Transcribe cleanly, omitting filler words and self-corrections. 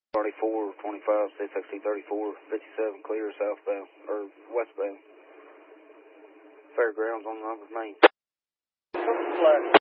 34, 25, CXC 34, 57, clear southbound, or westbound. Fairgrounds on the number main.